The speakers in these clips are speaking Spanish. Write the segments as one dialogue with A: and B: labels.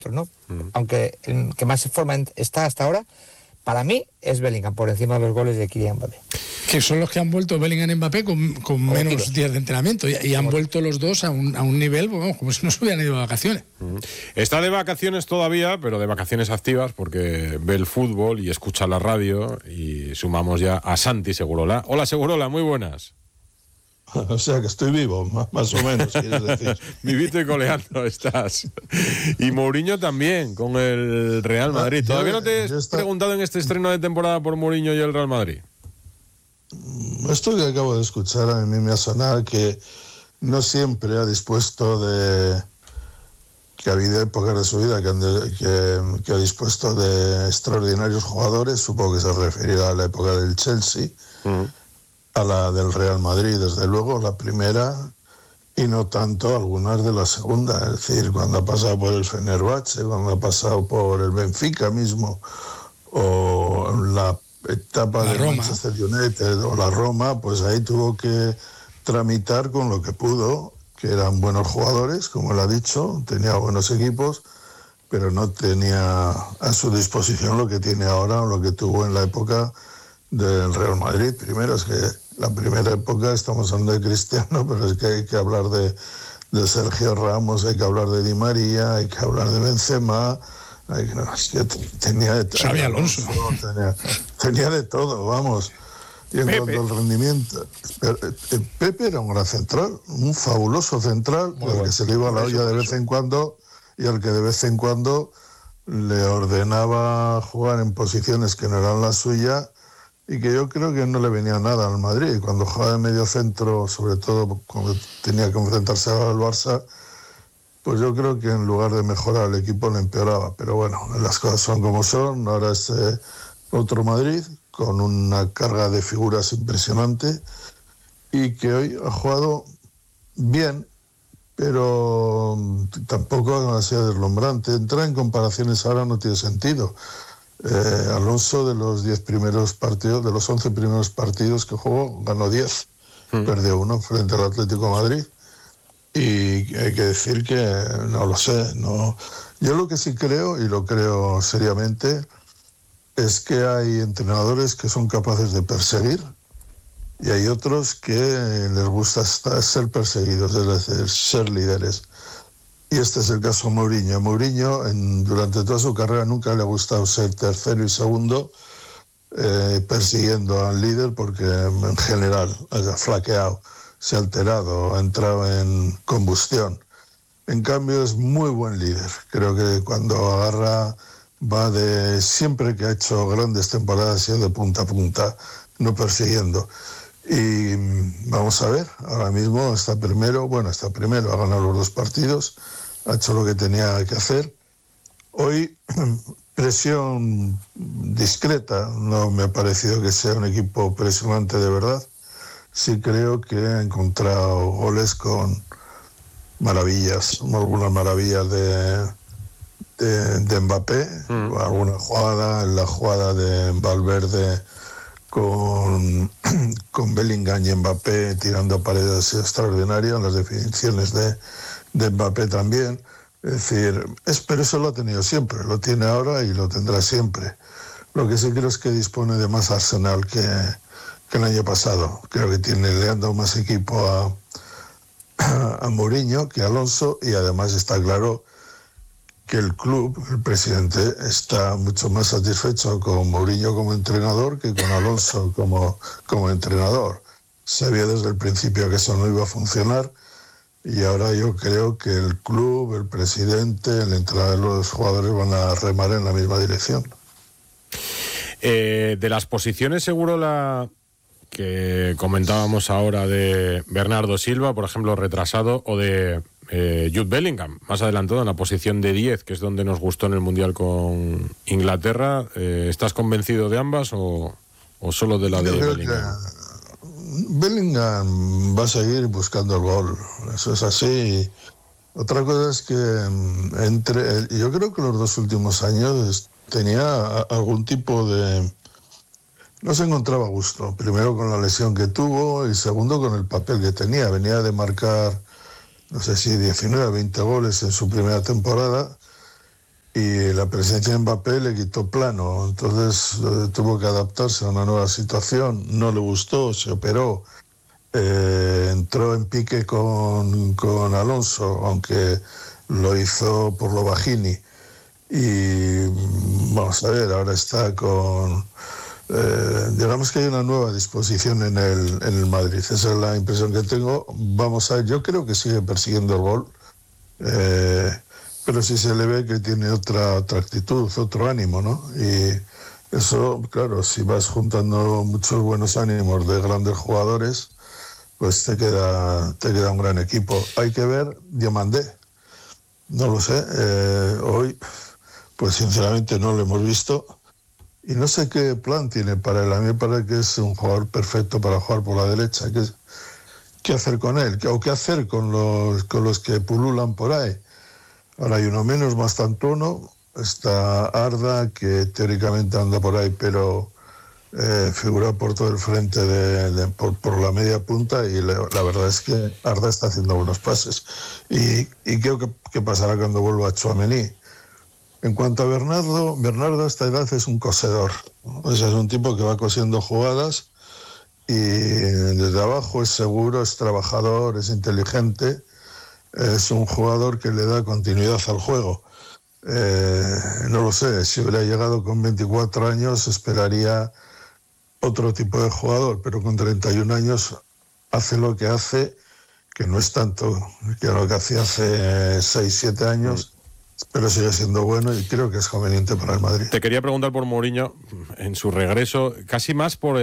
A: ¿no? Aunque el que más forma está hasta ahora, para mí, es Bellingham, por encima de los goles de Kylian Mbappé.
B: Que son los que han vuelto Bellingham y Mbappé con menos días de entrenamiento y han vuelto los dos a un nivel, vamos, como si no se hubieran ido de vacaciones.
C: Está de vacaciones todavía, pero de vacaciones activas, porque ve el fútbol y escucha la radio, y sumamos ya a Santi Segurola. Hola Segurola, muy buenas.
D: O sea que estoy vivo, más o menos, quieres decir.
C: Vivito y coleando estás. Y Mourinho también, con el Real Madrid. ¿Todavía no te he preguntado en este estreno de temporada por Mourinho y el Real Madrid?
D: Esto que acabo de escuchar a mí me ha sonado que no siempre ha dispuesto de... que ha habido épocas de su vida que ha dispuesto de extraordinarios jugadores. Supongo que se referirá a la época del Chelsea. A la del Real Madrid, desde luego, la primera, y no tanto algunas de la segunda. Es decir, cuando ha pasado por el Fenerbahce, cuando ha pasado por el Benfica mismo, o la etapa de Manchester United o la Roma, pues ahí tuvo que tramitar con lo que pudo, que eran buenos jugadores, como él ha dicho, tenía buenos equipos, pero no tenía a su disposición lo que tiene ahora o lo que tuvo en la época del Real Madrid. Primero, es que la primera época, estamos hablando de Cristiano, pero es que hay que hablar de Sergio Ramos, hay que hablar de Di María, hay que hablar de Benzema, tenía de todo.
B: Xabi Alonso.
D: Tenía de todo, vamos. Y en cuanto al rendimiento, Pepe era un gran central, un fabuloso central, al que se le iba la olla de vez en cuando, y al que de vez en cuando le ordenaba jugar en posiciones que no eran la suya, y que yo creo que no le venía nada al Madrid. Cuando jugaba de medio centro, sobre todo cuando tenía que enfrentarse al Barça, pues yo creo que en lugar de mejorar el equipo le empeoraba. Pero bueno, las cosas son como son. Ahora es otro Madrid con una carga de figuras impresionante y que hoy ha jugado bien, pero tampoco ha sido deslumbrante. Entrar en comparaciones ahora no tiene sentido. Alonso, de los 10 primeros partidos, de los 11 primeros partidos que jugó, ganó 10, perdió 1 frente al Atlético de Madrid, y hay que decir que no lo sé, no. Yo lo que sí creo, y lo creo seriamente, es que hay entrenadores que son capaces de perseguir y hay otros que les gusta ser perseguidos, es decir, ser líderes. Y este es el caso de Mourinho. Mourinho, durante toda su carrera, nunca le ha gustado ser tercero y segundo, persiguiendo al líder, porque en general ha flaqueado, se ha alterado, ha entrado en combustión. En cambio, es muy buen líder. Creo que cuando agarra, va de... Siempre que ha hecho grandes temporadas, ha sido de punta a punta, no persiguiendo. Y vamos a ver, ahora mismo está primero, ha ganado los 2 partidos, ha hecho lo que tenía que hacer. Hoy, presión discreta, no me ha parecido que sea un equipo presionante de verdad. Sí creo que ha encontrado goles con maravillas, algunas maravillas de Mbappé, alguna jugada, la jugada de Valverde con Bellingham y Mbappé tirando paredes extraordinarias, las definiciones de Mbappé también. Es decir, pero eso lo ha tenido siempre, lo tiene ahora y lo tendrá siempre. Lo que sí creo es que dispone de más arsenal que el año pasado. Creo que le han dado más equipo a Mourinho que a Alonso, y además está claro que el club, el presidente, está mucho más satisfecho con Mourinho como entrenador que con Alonso como entrenador. Sabía desde el principio que eso no iba a funcionar, y ahora yo creo que el club, el presidente, el entrenador y los jugadores van a remar en la misma dirección.
C: De las posiciones, seguro la que comentábamos ahora de Bernardo Silva, por ejemplo, retrasado, o de Jude Bellingham, más adelantado en la posición de 10, que es donde nos gustó en el Mundial con Inglaterra. ¿Estás convencido de ambas o solo de la de Bellingham?
D: Bellingham va a seguir buscando el gol, eso es así. Otra cosa es que yo creo que los 2 últimos años tenía algún tipo de... No se encontraba a gusto, primero con la lesión que tuvo y segundo con el papel que tenía. Venía de marcar, no sé si 19 o 20 goles en su primera temporada, y la presencia de Mbappé le quitó plano, entonces tuvo que adaptarse a una nueva situación, no le gustó, se operó, entró en pique con Alonso, aunque lo hizo por lo bajini, y vamos a ver, ahora está con... digamos que hay una nueva disposición en el Madrid, esa es la impresión que tengo. Vamos a ver, yo creo que sigue persiguiendo el gol, pero sí se le ve que tiene otra actitud, otro ánimo, ¿no? Y eso, claro, si vas juntando muchos buenos ánimos de grandes jugadores, pues te queda un gran equipo. Hay que ver Diomandé, no lo sé, hoy pues sinceramente no lo hemos visto y no sé qué plan tiene para él. A mí me parece que es un jugador perfecto para jugar por la derecha. ¿Qué hacer con él? ¿O qué hacer con los que pululan por ahí? Ahora hay uno menos, Mastantuono, está Arda, que teóricamente anda por ahí, pero figura por todo el frente por la media punta, y la verdad es que Arda está haciendo buenos pases. Y creo que pasará cuando vuelva Tchouaméni. En cuanto a Bernardo a esta edad es un cosedor, ¿no? O sea, es un tipo que va cosiendo jugadas y desde abajo es seguro, es trabajador, es inteligente, es un jugador que le da continuidad al juego. No lo sé, si hubiera llegado con 24 años esperaría otro tipo de jugador, pero con 31 años hace lo que hace, que no es tanto que lo que hacía hace 6, 7 años, pero sigue siendo bueno y creo que es conveniente para el Madrid.
C: Te quería preguntar por Mourinho en su regreso, casi más por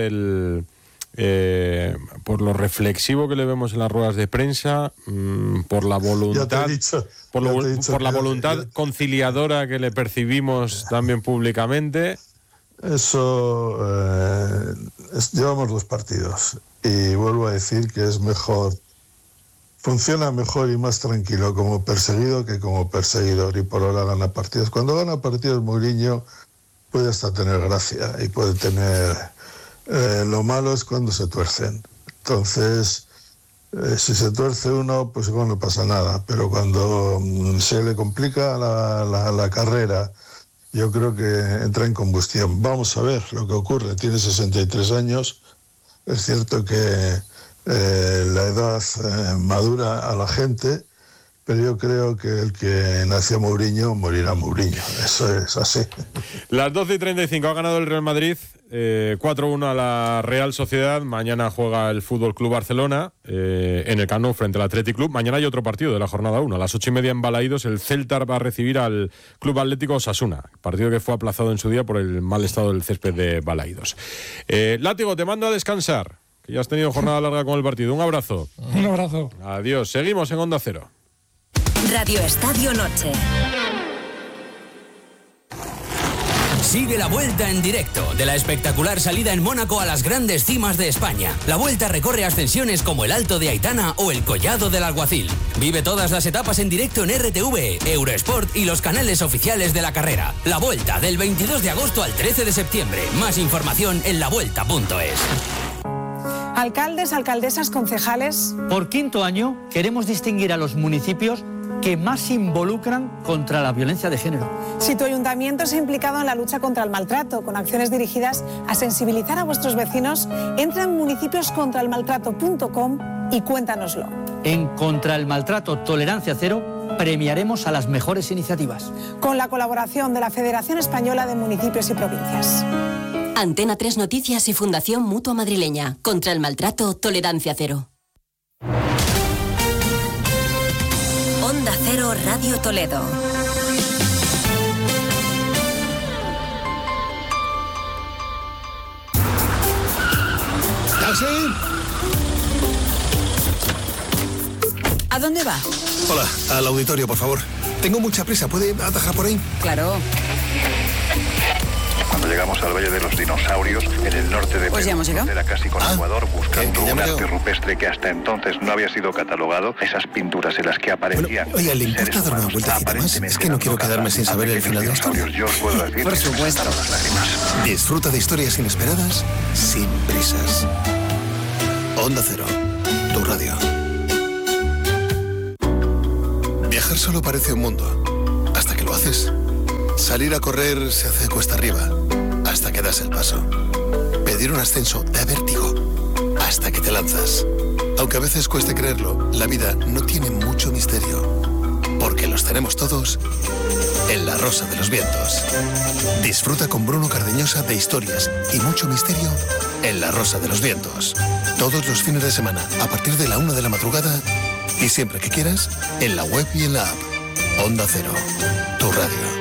C: por lo reflexivo que le vemos en las ruedas de prensa, por la voluntad, por la voluntad conciliadora que le percibimos también públicamente.
D: Eso, llevamos 2 partidos y vuelvo a decir que es mejor, funciona mejor y más tranquilo como perseguido que como perseguidor, y por ahora gana partidos. Cuando gana partidos Mourinho puede hasta tener gracia y puede tener... lo malo es cuando se tuercen. Entonces, si se tuerce uno, pues igual no pasa nada, pero cuando se le complica la carrera, yo creo que entra en combustión. Vamos a ver lo que ocurre. Tiene 63 años. Es cierto que la edad madura a la gente, pero yo creo que el que nació Mourinho morirá Mourinho. Eso es así.
C: Las 12:35 ha ganado el Real Madrid, 4-1 a la Real Sociedad. Mañana juega el Fútbol Club Barcelona en el Camp Nou frente al Athletic Club. Mañana hay otro partido de la jornada 1. A las 8:30 en Balaídos, el Celta va a recibir al Club Atlético Osasuna. Partido que fue aplazado en su día por el mal estado del césped de Balaídos. Látigo, te mando a descansar, que ya has tenido jornada larga con el partido. Un abrazo.
B: Un abrazo.
C: Adiós. Seguimos en Onda Cero.
E: Radio Estadio Noche.
F: Sigue la Vuelta en directo, de la espectacular salida en Mónaco a las grandes cimas de España. La Vuelta recorre ascensiones como el Alto de Aitana o el Collado del Alguacil. Vive todas las etapas en directo en RTV, Eurosport y los canales oficiales de la carrera. La Vuelta, del 22 de agosto al 13 de septiembre. Más información en lavuelta.es.
G: Alcaldes, alcaldesas, concejales.
H: Por 5º año queremos distinguir a los municipios que más se involucran contra la violencia de género.
G: Si tu ayuntamiento se ha implicado en la lucha contra el maltrato, con acciones dirigidas a sensibilizar a vuestros vecinos, entra en municipioscontraelmaltrato.com y cuéntanoslo.
H: En Contra el Maltrato Tolerancia Cero premiaremos a las mejores iniciativas.
G: Con la colaboración de la Federación Española de Municipios y Provincias.
E: Antena 3 Noticias y Fundación Mutua Madrileña. Contra el maltrato, tolerancia cero. Onda Cero Radio Toledo.
B: ¿Taxi?
I: ¿A dónde va?
J: Hola, al auditorio, por favor. Tengo mucha prisa, ¿puede atajar por ahí?
I: Claro.
K: Cuando llegamos al Valle de los Dinosaurios, en el norte de
I: Pues ya hemos llegado.
K: era casi con Ecuador, buscando
J: que
K: un arte rupestre que hasta entonces no había sido catalogado. Esas pinturas en las que aparecían.
J: Oiga, ¿le importa dar una vueltecita más? Es que no quiero quedarme sin saber el final de la historia.
K: Yo os puedo decir
I: Por supuesto.
K: las lágrimas.
J: Disfruta de historias inesperadas, sin prisas. Onda Cero, tu radio. Viajar solo parece un mundo, hasta que lo haces. Salir a correr se hace cuesta arriba, hasta que das el paso. Pedir un ascenso da vértigo, hasta que te lanzas. Aunque a veces cueste creerlo, la vida no tiene mucho misterio, porque los tenemos todos en La Rosa de los Vientos. Disfruta con Bruno Cardeñosa de historias y mucho misterio en La Rosa de los Vientos. Todos los fines de semana, a partir de la 1 de la madrugada, y siempre que quieras, en la web y en la app. Onda Cero, tu radio.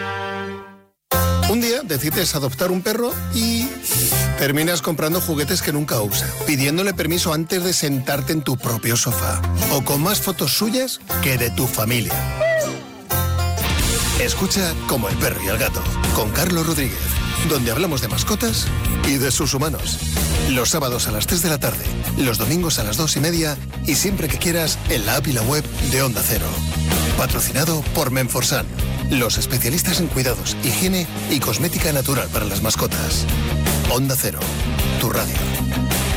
J: Un día decides adoptar un perro y terminas comprando juguetes que nunca usa, pidiéndole permiso antes de sentarte en tu propio sofá, o con más fotos suyas que de tu familia. Escucha Como el perro y el gato, con Carlos Rodríguez, donde hablamos de mascotas y de sus humanos. Los sábados a las 3 de la tarde, los domingos a las 2:30 y siempre que quieras en la app y la web de Onda Cero. Patrocinado por Menforsan, los especialistas en cuidados, higiene y cosmética natural para las mascotas. Onda Cero, tu radio.